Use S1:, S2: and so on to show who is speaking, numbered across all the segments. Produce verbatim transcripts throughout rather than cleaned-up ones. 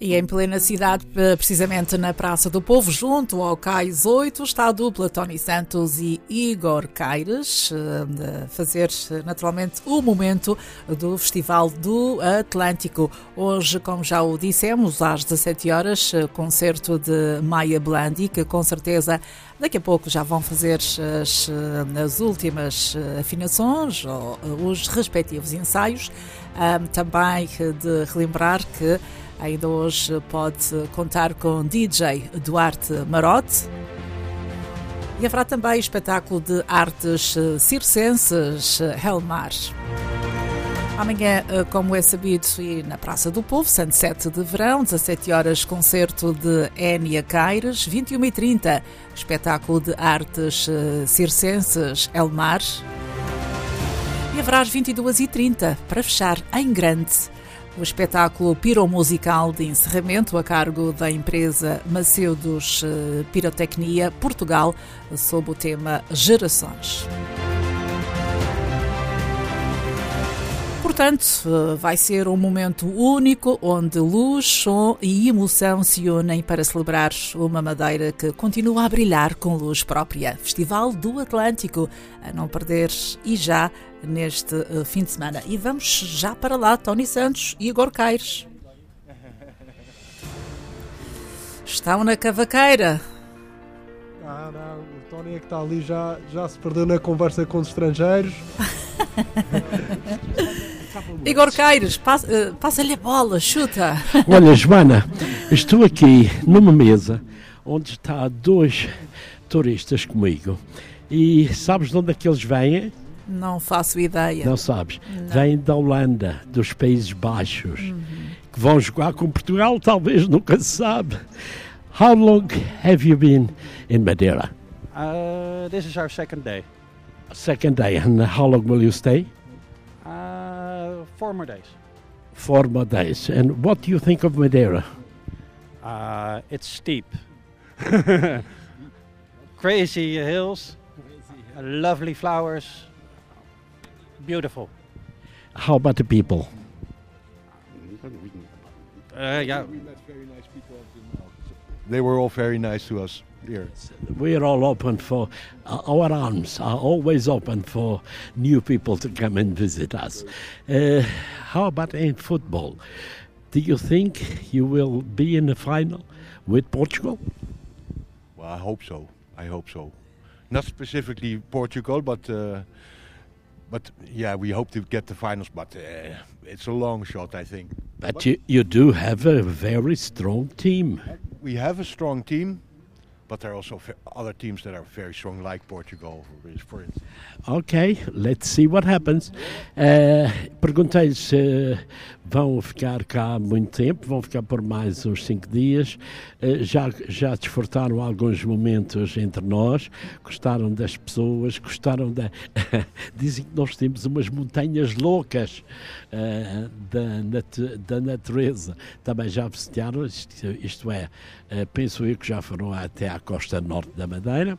S1: E em plena cidade, precisamente na Praça do Povo, junto ao Cais oito, está a dupla Tony Santos e Igor Caires, a fazer naturalmente o momento do Festival do Atlântico. Hoje, como já o dissemos, às dezassete horas, concerto de Maia Blandi, que com certeza daqui a pouco já vão fazer as, as últimas afinações, ou os respectivos ensaios. Também de relembrar que ainda hoje pode contar com D J Duarte Marote. E haverá também espetáculo de artes circenses Helmar. Amanhã, como é sabido, e na Praça do Povo, Sunset de Verão, dezassete horas, concerto de Énia Caires, vinte e uma e trinta, espetáculo de artes circenses Helmar. E haverá às vinte e duas e trinta, para fechar em grande, o espetáculo piromusical de encerramento a cargo da empresa Maceudos Pirotecnia Portugal, sob o tema Gerações. Portanto, vai ser um momento único onde luz, som e emoção se unem para celebrar uma Madeira que continua a brilhar com luz própria. Festival do Atlântico, a não perder e já neste fim de semana. E vamos já para lá, Tony Santos e Igor Caires. Estão na cavaqueira.
S2: Ah, não, o Tony é que está ali, já, já se perdeu na conversa com os estrangeiros.
S1: Igor Caires, passa, passa-lhe a bola, chuta.
S3: Olha, Joana, estou aqui numa mesa onde está dois turistas comigo. E sabes de onde é que eles vêm?
S1: Não faço ideia.
S3: Não sabes?
S1: Não.
S3: Vêm da Holanda, dos Países Baixos, uhum. que vão jogar com Portugal, talvez, nunca se sabe. How long have you been in Madeira?
S4: Uh, this is our second day.
S3: Second day, and how long will you stay?
S4: Uh, four more days.
S3: Four more days. And what do you think of Madeira?
S4: Uh, it's steep. Crazy hills, lovely flowers, beautiful.
S3: How about the people?
S4: Uh, yeah.
S5: We met very nice people up to now. They were all very nice to us here.
S3: We're all open for, uh, our arms are always open for new people to come and visit us. Uh, how about in football? Do you think you will be in the final with Portugal?
S5: Well, I hope so. I hope so. Not specifically Portugal, but uh, but yeah, we hope to get the finals. But uh, it's a long shot, I think.
S3: But, but you, you do have a very strong team.
S5: We have a strong team, but there are also f- other teams that are very strong, like Portugal, for instance.
S3: Ok, let's see what happens. Uh, Perguntei-lhes se vão ficar cá muito tempo, vão ficar por mais uns cinco dias. Uh, já, já desfrutaram alguns momentos entre nós, gostaram das pessoas, gostaram da... Dizem que nós temos umas montanhas loucas uh, da, nat- da natureza. Também já visitaram, isto, isto é, uh, penso eu que já foram até à costa norte da Madeira,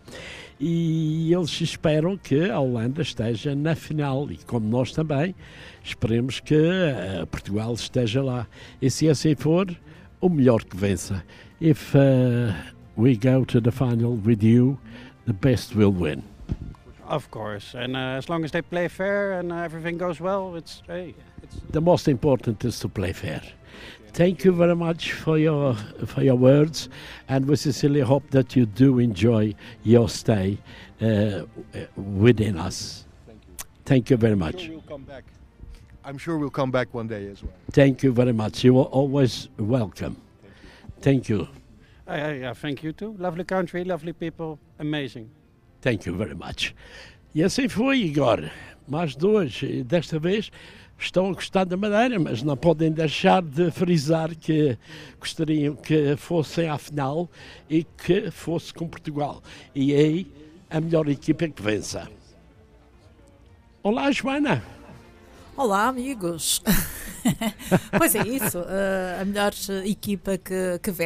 S3: e eles esperam que a Holanda esteja na final, e como nós também esperemos que uh, Portugal esteja lá, e se assim for, o melhor que vença. If uh, we go to the final with you, the best will win.
S4: Of course, and uh, as long as they play fair and uh, everything goes well, it's, hey, it's...
S3: The most important is to play fair. Thank you very much for your for your words, and we sincerely hope that you do enjoy your stay uh, within us.
S5: Thank you.
S3: Thank you very much.
S5: I'm sure we'll come back. I'm sure we'll come back one day as well.
S3: Thank you very much. You are always welcome. Thank you.
S4: Uh, yeah, thank you too. Lovely country, lovely people, amazing.
S3: Thank you very much. E assim foi, Igor. Mais dois. Desta vez estão a gostar da Madeira, mas não podem deixar de frisar que gostariam que fossem à final e que fosse com Portugal. E aí a melhor equipa que vença. Olá, Joana.
S1: Olá, amigos. Pois é isso, a melhor equipa que, que vence.